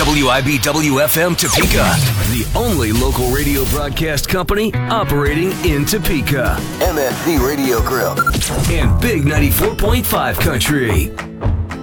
WIBW-FM Topeka, the only local radio broadcast company operating in Topeka. MSC Radio Grill. And Big 94.5 Country.